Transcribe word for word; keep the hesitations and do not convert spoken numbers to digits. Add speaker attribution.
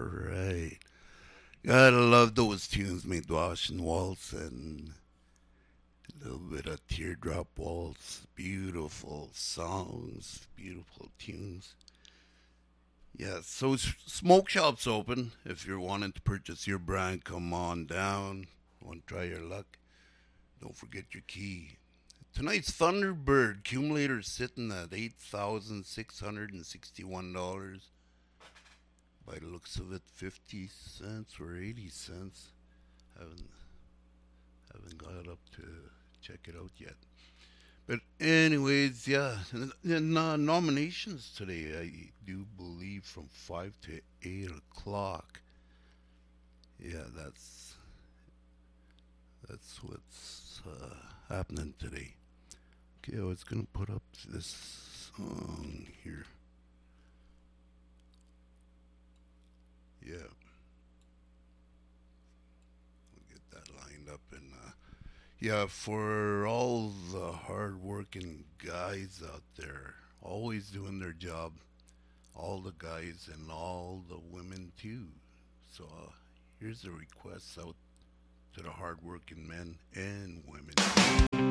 Speaker 1: right. Gotta love those tunes, made Washington Waltz and a little bit of Teardrop Waltz. Beautiful songs, beautiful tunes. Yeah, so s- smoke shop's open. If you're wanting to purchase your brand, come on down. Want to try your luck? Don't forget your key. Tonight's Thunderbird accumulator sitting at eight thousand six hundred and sixty-one dollars. By the looks of it, fifty cents or eighty cents. Haven't haven't got up to check it out yet. But anyways, yeah, and, uh, nominations today. I do believe from five to eight o'clock. Yeah, that's that's what's uh, happening today. Okay, I was gonna put up this song here. Yeah, we'll get that lined up and uh, yeah, for all the hardworking guys out there, always doing their job, all the guys and all the women too. So uh, here's a request out to the hardworking men and women.